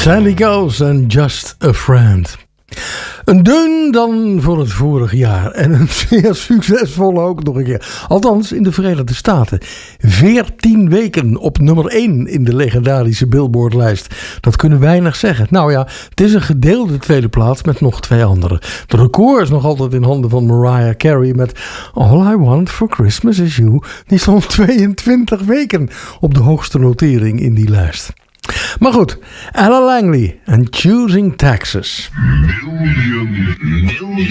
Sandy Coast en Just a Friend. Een deun dan voor het vorige jaar. En een zeer succesvolle ook nog een keer. Althans in de Verenigde Staten. 14 weken op nummer 1 in de legendarische Billboard-lijst. Dat kunnen weinig zeggen. Nou ja, het is een gedeelde tweede plaats met nog 2 anderen. De record is nog altijd in handen van Mariah Carey met All I Want for Christmas is You. Die stond 22 weken op de hoogste notering in die lijst. Maar goed, Ella Langley en Choosing Texas. Million